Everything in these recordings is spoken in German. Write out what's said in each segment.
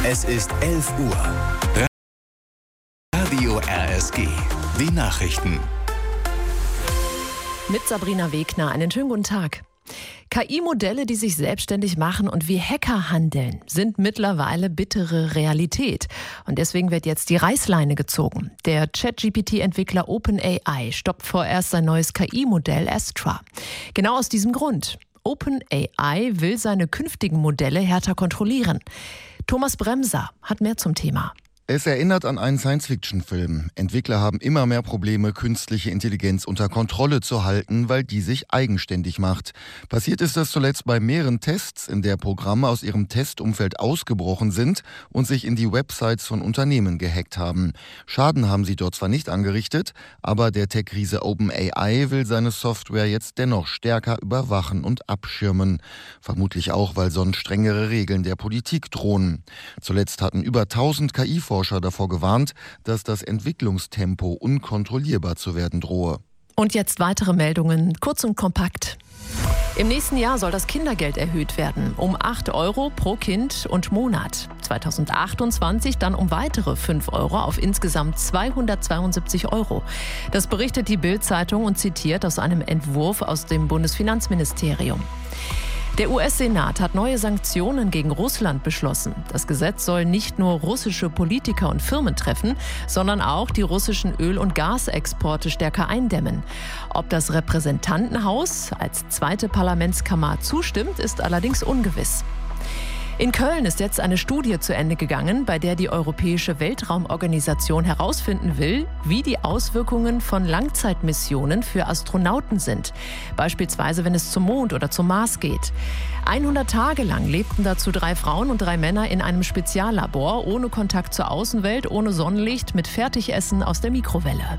Es ist 11 Uhr. Radio RSG. Die Nachrichten. Mit Sabrina Wegner. Einen schönen guten Tag. KI-Modelle, die sich selbstständig machen und wie Hacker handeln, sind mittlerweile bittere Realität. Und deswegen wird jetzt die Reißleine gezogen. Der ChatGPT-Entwickler OpenAI stoppt vorerst sein neues KI-Modell Astra. Genau aus diesem Grund. OpenAI will seine künftigen Modelle härter kontrollieren. Thomas Bremser hat mehr zum Thema. Es erinnert an einen Science-Fiction-Film. Entwickler haben immer mehr Probleme, künstliche Intelligenz unter Kontrolle zu halten, weil die sich eigenständig macht. Passiert ist das zuletzt bei mehreren Tests, in der Programme aus ihrem Testumfeld ausgebrochen sind und sich in die Websites von Unternehmen gehackt haben. Schaden haben sie dort zwar nicht angerichtet, aber der Tech-Riese OpenAI will seine Software jetzt dennoch stärker überwachen und abschirmen. Vermutlich auch, weil sonst strengere Regeln der Politik drohen. Zuletzt hatten über 1000 KI-Forscher davor gewarnt, dass das Entwicklungstempo unkontrollierbar zu werden drohe. Und jetzt weitere Meldungen, kurz und kompakt. Im nächsten Jahr soll das Kindergeld erhöht werden, um 8 € pro Kind und Monat. 2028 dann um weitere 5 € auf insgesamt 272 €. Das berichtet die Bild-Zeitung und zitiert aus einem Entwurf aus dem Bundesfinanzministerium. Der US-Senat hat neue Sanktionen gegen Russland beschlossen. Das Gesetz soll nicht nur russische Politiker und Firmen treffen, sondern auch die russischen Öl- und Gasexporte stärker eindämmen. Ob das Repräsentantenhaus als zweite Parlamentskammer zustimmt, ist allerdings ungewiss. In Köln ist jetzt eine Studie zu Ende gegangen, bei der die Europäische Weltraumorganisation herausfinden will, wie die Auswirkungen von Langzeitmissionen für Astronauten sind. Beispielsweise, wenn es zum Mond oder zum Mars geht. 100 Tage lang lebten dazu 3 Frauen und 3 Männer in einem Speziallabor, ohne Kontakt zur Außenwelt, ohne Sonnenlicht, mit Fertigessen aus der Mikrowelle.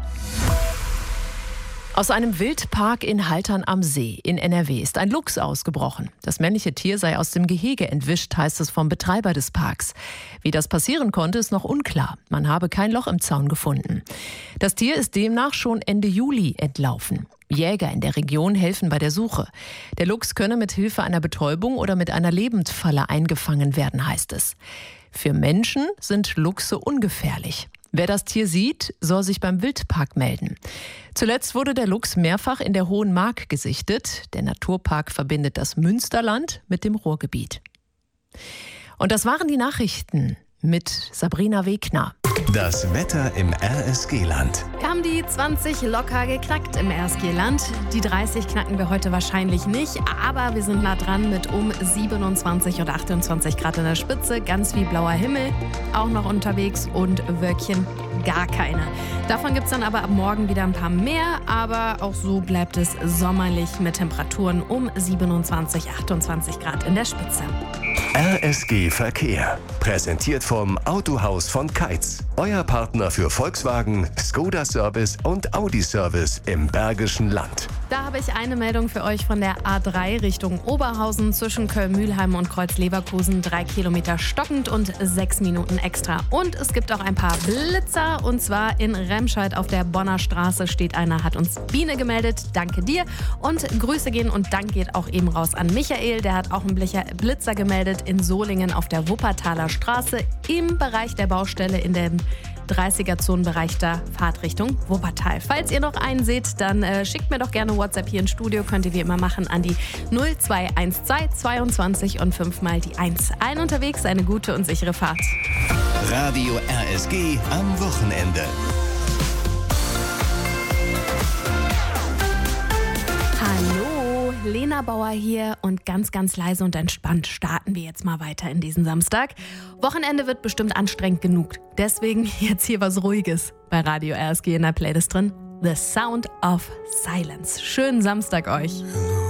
Aus einem Wildpark in Haltern am See in NRW ist ein Luchs ausgebrochen. Das männliche Tier sei aus dem Gehege entwischt, heißt es vom Betreiber des Parks. Wie das passieren konnte, ist noch unklar. Man habe kein Loch im Zaun gefunden. Das Tier ist demnach schon Ende Juli entlaufen. Jäger in der Region helfen bei der Suche. Der Luchs könne mit Hilfe einer Betäubung oder mit einer Lebendfalle eingefangen werden, heißt es. Für Menschen sind Luchse ungefährlich. Wer das Tier sieht, soll sich beim Wildpark melden. Zuletzt wurde der Luchs mehrfach in der Hohen Mark gesichtet. Der Naturpark verbindet das Münsterland mit dem Ruhrgebiet. Und das waren die Nachrichten mit Sabrina Wegner. Das Wetter im RSG-Land. Wir haben die 20 locker geknackt im RSG-Land. Die 30 knacken wir heute wahrscheinlich nicht, aber wir sind nah dran mit um 27 oder 28 Grad in der Spitze. Ganz wie blauer Himmel auch noch unterwegs und Wölkchen gar keine. Davon gibt es dann aber ab morgen wieder ein paar mehr, aber auch so bleibt es sommerlich mit Temperaturen um 27, 28 Grad in der Spitze. RSG Verkehr. Präsentiert vom Autohaus von Keitz. Euer Partner für Volkswagen, Skoda Service und Audi Service im Bergischen Land. Da habe ich eine Meldung für euch von der A3 Richtung Oberhausen zwischen Köln-Mühlheim und Kreuz-Leverkusen. 3 Kilometer stockend und 6 Minuten extra. Und es gibt auch ein paar Blitzer. Und zwar in Remscheid auf der Bonner Straße steht einer, hat uns Biene gemeldet. Danke dir. Und Grüße gehen und Dank geht auch eben raus an Michael. Der hat auch einen Blitzer gemeldet in Solingen auf der Wuppertaler Straße im Bereich der Baustelle in dem 30er-Zonenbereich der Fahrtrichtung Wuppertal. Falls ihr noch einen seht, dann schickt mir doch gerne WhatsApp hier ins Studio. Könnt ihr wie immer machen an die 0212 22 und 5 mal die 1. Allen unterwegs eine gute und sichere Fahrt. Radio RSG am Wochenende. Hallo, Lena Bauer hier und ganz, ganz leise und entspannt starten wir jetzt mal weiter in diesen Samstag. Wochenende wird bestimmt anstrengend genug. Deswegen jetzt hier was Ruhiges bei Radio RSG in der Playlist drin. The Sound of Silence. Schönen Samstag euch.